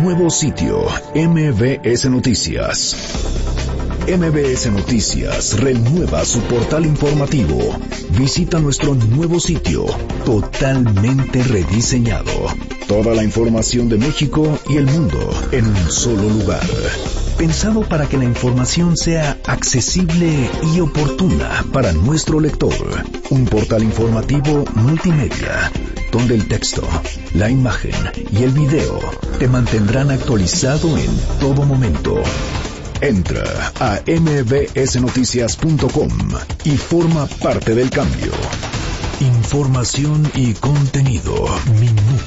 nuevo sitio, MBS Noticias. MBS Noticias renueva su portal informativo. Visita nuestro nuevo sitio, totalmente rediseñado. Toda la información de México y el mundo en un solo lugar. Pensado para que la información sea accesible y oportuna para nuestro lector. Un portal informativo multimedia, donde el texto, la imagen y el video te mantendrán actualizado en todo momento. Entra a mbsnoticias.com y forma parte del cambio. Información y contenido minuto